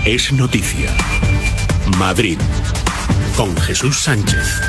es noticia. Madrid, con Jesús Sánchez.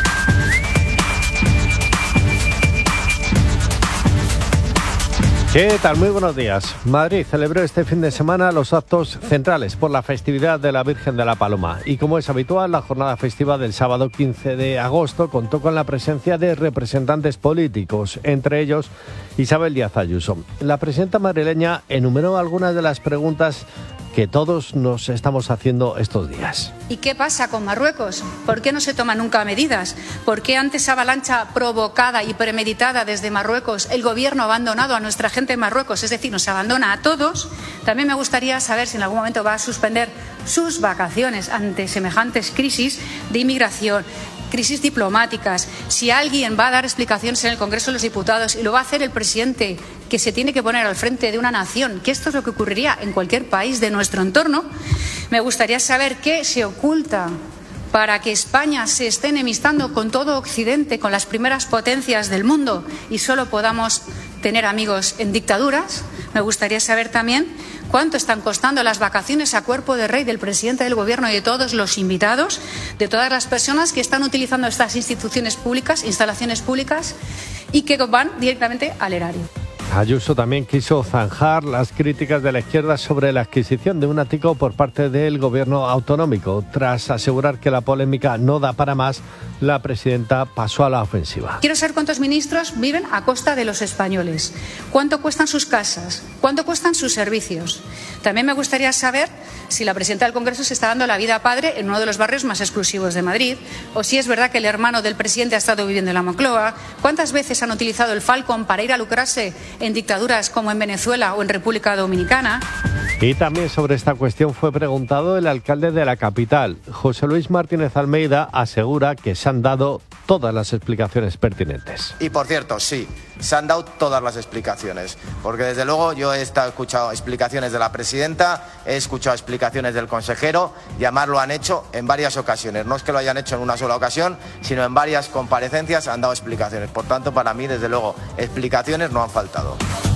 ¿Qué tal? Muy buenos días. Madrid celebró este fin de semana los actos centrales por la festividad de la Virgen de la Paloma. Y como es habitual, la jornada festiva del sábado 15 de agosto contó con la presencia de representantes políticos, entre ellos Isabel Díaz Ayuso. La presidenta madrileña enumeró algunas de las preguntas que todos nos estamos haciendo estos días. ¿Y qué pasa con Marruecos? ¿Por qué no se toman nunca medidas? ¿Por qué ante esa avalancha provocada y premeditada desde Marruecos el gobierno ha abandonado a nuestra gente en Marruecos? Es decir, nos abandona a todos. También me gustaría saber si en algún momento va a suspender sus vacaciones ante semejantes crisis de inmigración, crisis diplomáticas, si alguien va a dar explicaciones en el Congreso de los Diputados y lo va a hacer el presidente que se tiene que poner al frente de una nación, que esto es lo que ocurriría en cualquier país de nuestro entorno. Me gustaría saber qué se oculta para que España se esté enemistando con todo Occidente, con las primeras potencias del mundo y solo podamos tener amigos en dictaduras. Me gustaría saber también cuánto están costando las vacaciones a cuerpo de rey del presidente del Gobierno y de todos los invitados, de todas las personas que están utilizando estas instituciones públicas, instalaciones públicas y que van directamente al erario. Ayuso también quiso zanjar las críticas de la izquierda sobre la adquisición de un ático por parte del gobierno autonómico. Tras asegurar que la polémica no da para más, la presidenta pasó a la ofensiva. Quiero saber cuántos ministros viven a costa de los españoles, cuánto cuestan sus casas, cuánto cuestan sus servicios. También me gustaría saber si la presidenta del Congreso se está dando la vida a padre en uno de los barrios más exclusivos de Madrid, o si es verdad que el hermano del presidente ha estado viviendo en la Moncloa, cuántas veces han utilizado el Falcon para ir a lucrarse en dictaduras como en Venezuela o en República Dominicana. Y también sobre esta cuestión fue preguntado el alcalde de la capital. José Luis Martínez Almeida asegura que se han dado todas las explicaciones pertinentes. Y por cierto, sí, se han dado todas las explicaciones, porque desde luego yo he escuchado explicaciones de la presidenta, he escuchado explicaciones del consejero y además lo han hecho en varias ocasiones. No es que lo hayan hecho en una sola ocasión, sino en varias comparecencias han dado explicaciones. Por tanto, para mí, desde luego, explicaciones no han faltado.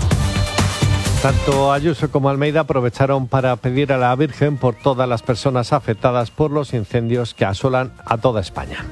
Tanto Ayuso como Almeida aprovecharon para pedir a la Virgen por todas las personas afectadas por los incendios que asolan a toda España.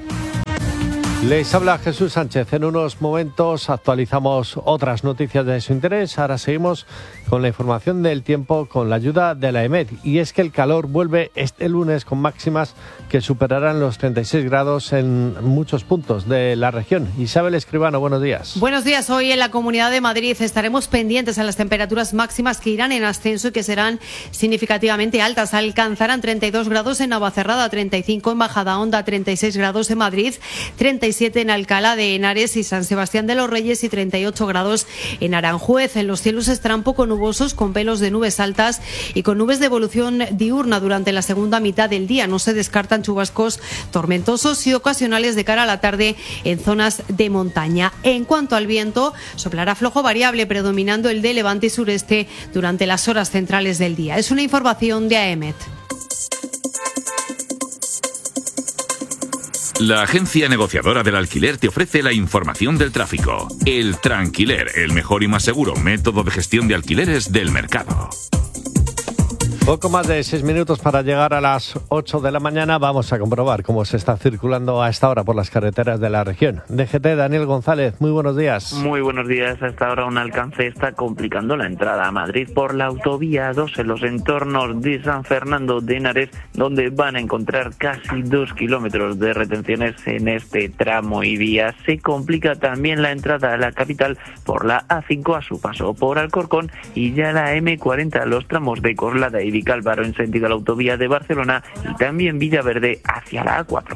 Les habla Jesús Sánchez. En unos momentos actualizamos otras noticias de su interés. Ahora seguimos con la información del tiempo con la ayuda de la EMET. Y es que el calor vuelve este lunes con máximas que superarán los 36 grados en muchos puntos de la región. Isabel Escribano, buenos días. Buenos días. Hoy en la Comunidad de Madrid estaremos pendientes a las temperaturas máximas que irán en ascenso y que serán significativamente altas. Alcanzarán 32 grados en Navacerrada, 35 en Majadahonda, 36 grados en Madrid, 37 en Alcalá de Henares y San Sebastián de los Reyes y 38 grados en Aranjuez. En los cielos estarán poco nubosos, con pelos de nubes altas y con nubes de evolución diurna durante la segunda mitad del día. No se descartan chubascos tormentosos y ocasionales de cara a la tarde en zonas de montaña. En cuanto al viento, soplará flojo variable, predominando el de levante y sureste durante las horas centrales del día. Es una información de AEMET. La agencia negociadora del alquiler te ofrece la información del tráfico. El Tranquiler, el mejor y más seguro método de gestión de alquileres del mercado. Poco más de 6 minutos para llegar a las 8 de la mañana. Vamos a comprobar cómo se está circulando a esta hora por las carreteras de la región. DGT, Daniel González, muy buenos días. Muy buenos días. A esta hora un alcance está complicando la entrada a Madrid por la autovía 2 en los entornos de San Fernando de Henares, donde van a encontrar casi 2 kilómetros de retenciones en este tramo y vía. Se complica también la entrada a la capital por la A5 a su paso por Alcorcón y ya la M40, los tramos de Coslada y Vicálvaro en sentido a la autovía de Barcelona y también Villaverde hacia la A4.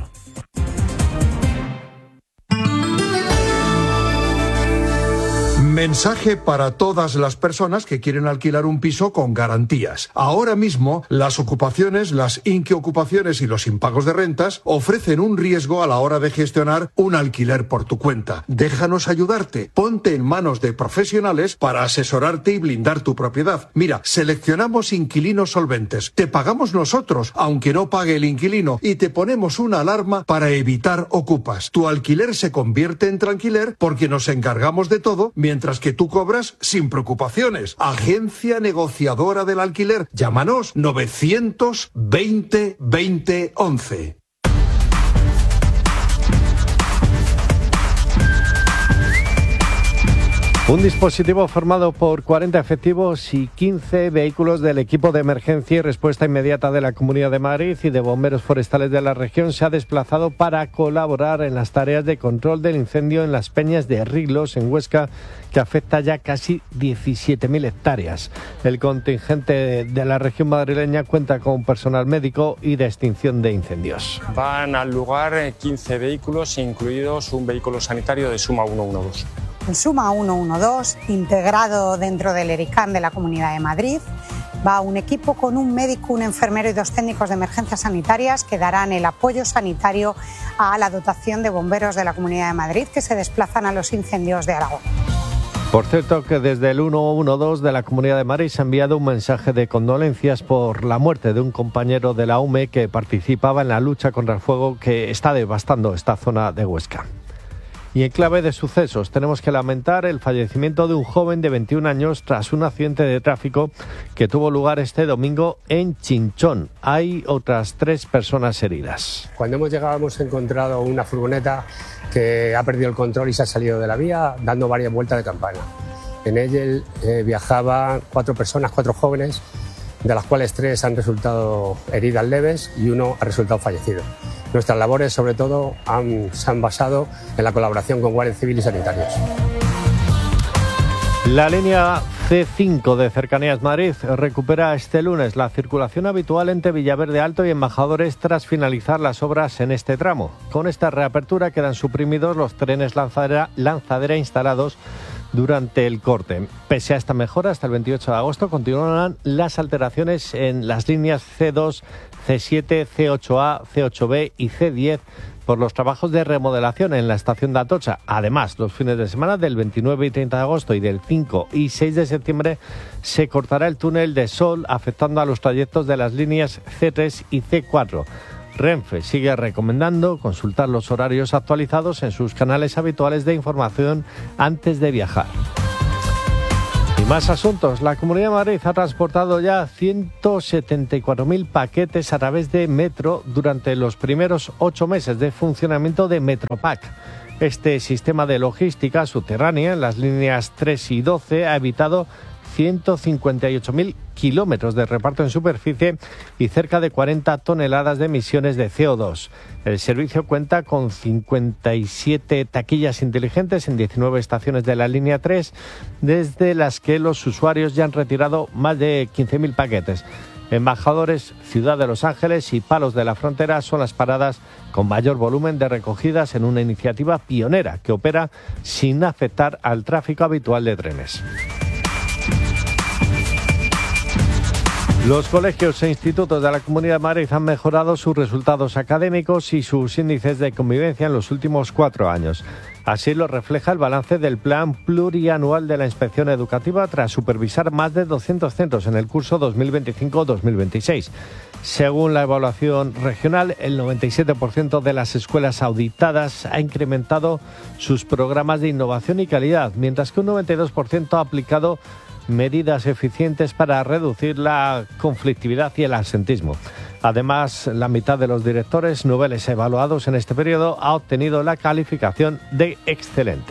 Mensaje para todas las personas que quieren alquilar un piso con garantías. Ahora mismo, las ocupaciones, las inquiocupaciones y los impagos de rentas ofrecen un riesgo a la hora de gestionar un alquiler por tu cuenta. Déjanos ayudarte. Ponte en manos de profesionales para asesorarte y blindar tu propiedad. Mira, seleccionamos inquilinos solventes. Te pagamos nosotros, aunque no pague el inquilino, y te ponemos una alarma para evitar ocupas. Tu alquiler se convierte en tranquiler porque nos encargamos de todo mientras mientras que tú cobras sin preocupaciones. Agencia negociadora del alquiler. Llámanos 920 20 11. Un dispositivo formado por 40 efectivos y 15 vehículos del equipo de emergencia y respuesta inmediata de la Comunidad de Madrid y de bomberos forestales de la región se ha desplazado para colaborar en las tareas de control del incendio en las Peñas de Riglos, en Huesca, que afecta ya casi 17.000 hectáreas. El contingente de la región madrileña cuenta con personal médico y de extinción de incendios. Van al lugar 15 vehículos, incluidos un vehículo sanitario de Suma 112. El Suma 112, integrado dentro del ERICAN de la Comunidad de Madrid, va un equipo con un médico, un enfermero y 2 técnicos de emergencias sanitarias que darán el apoyo sanitario a la dotación de bomberos de la Comunidad de Madrid que se desplazan a los incendios de Aragón. Por cierto, que desde el 112 de la Comunidad de Madrid se ha enviado un mensaje de condolencias por la muerte de un compañero de la UME que participaba en la lucha contra el fuego que está devastando esta zona de Huesca. Y en clave de sucesos, tenemos que lamentar el fallecimiento de un joven de 21 años tras un accidente de tráfico que tuvo lugar este domingo en Chinchón. Hay otras 3 personas heridas. Cuando hemos llegado hemos encontrado una furgoneta que ha perdido el control y se ha salido de la vía dando varias vueltas de campana. En ella viajaban 4 personas, 4 jóvenes, de las cuales 3 han resultado heridas leves y 1 ha resultado fallecido. Nuestras labores, sobre todo, se han basado en la colaboración con Guardia Civil y sanitarios. La línea C5 de Cercanías Madrid recupera este lunes la circulación habitual entre Villaverde Alto y Embajadores tras finalizar las obras en este tramo. Con esta reapertura quedan suprimidos los trenes lanzadera instalados durante el corte. Pese a esta mejora, hasta el 28 de agosto continuarán las alteraciones en las líneas C2, C7, C8A, C8B y C10 por los trabajos de remodelación en la estación de Atocha. Además, los fines de semana del 29 y 30 de agosto y del 5 y 6 de septiembre se cortará el túnel de Sol, afectando a los trayectos de las líneas C3 y C4. Renfe sigue recomendando consultar los horarios actualizados en sus canales habituales de información antes de viajar. Y más asuntos. La Comunidad de Madrid ha transportado ya 174.000 paquetes a través de metro durante los primeros 8 meses de funcionamiento de Metropack. Este sistema de logística subterránea en las líneas 3 y 12 ha evitado 158.000 kilómetros de reparto en superficie y cerca de 40 toneladas de emisiones de CO2. El servicio cuenta con 57 taquillas inteligentes en 19 estaciones de la línea 3, desde las que los usuarios ya han retirado más de 15.000 paquetes. Embajadores, Ciudad de Los Ángeles y Palos de la Frontera son las paradas con mayor volumen de recogidas en una iniciativa pionera que opera sin afectar al tráfico habitual de trenes. Los colegios e institutos de la Comunidad de Madrid han mejorado sus resultados académicos y sus índices de convivencia en los últimos 4 años. Así lo refleja el balance del Plan Plurianual de la Inspección Educativa tras supervisar más de 200 centros en el curso 2025-2026. Según la evaluación regional, el 97% de las escuelas auditadas ha incrementado sus programas de innovación y calidad, mientras que un 92% ha aplicado medidas eficientes para reducir la conflictividad y el absentismo. Además, la mitad de los directores noveles evaluados en este periodo ha obtenido la calificación de excelente.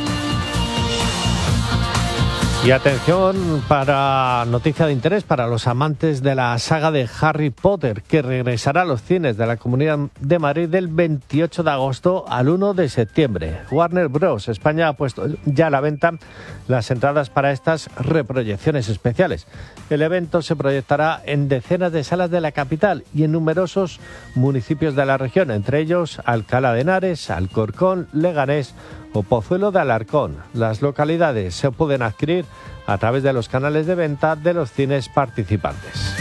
Y atención para noticia de interés para los amantes de la saga de Harry Potter, que regresará a los cines de la Comunidad de Madrid del 28 de agosto al 1 de septiembre. Warner Bros. España ha puesto ya a la venta las entradas para estas reproyecciones especiales. El evento se proyectará en decenas de salas de la capital y en numerosos municipios de la región, entre ellos Alcalá de Henares, Alcorcón, Leganés o Pozuelo de Alarcón. Las localidades se pueden adquirir a través de los canales de venta de los cines participantes.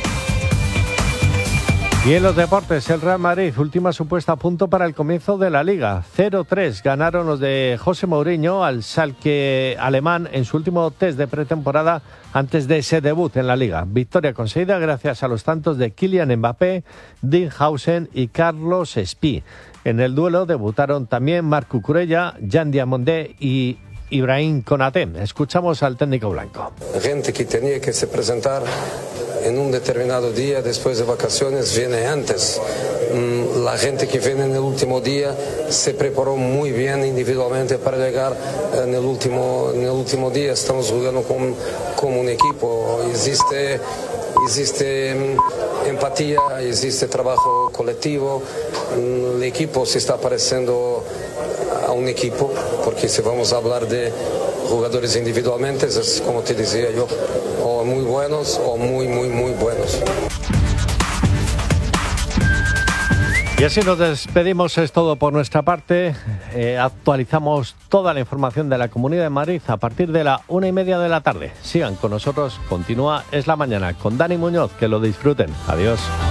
Y en los deportes, el Real Madrid, última supuesta a punto para el comienzo de la Liga. 0-3 ganaron los de José Mourinho al Schalke alemán en su último test de pretemporada antes de ese debut en la Liga. Victoria conseguida gracias a los tantos de Kylian Mbappé, Dinghausen y Carlos Espí. En el duelo debutaron también Marc Cucurella, Jan Diamondé y Ibrahim Konaté. Escuchamos al técnico blanco. Gente que tenía que se presentar en un determinado día después de vacaciones viene antes. La gente que viene en el último día se preparó muy bien individualmente para llegar en el último día. Estamos jugando como un equipo. Existe empatía, existe trabajo colectivo. El equipo se está pareciendo a un equipo, porque si vamos a hablar de jugadores individualmente, es como te decía yo, o muy buenos o muy buenos. Y así nos despedimos, es todo por nuestra parte. Actualizamos toda la información de la Comunidad de Madrid a partir de la 1:30 de la tarde. Sigan con nosotros, continúa Es la Mañana con Dani Muñoz, que lo disfruten. Adiós.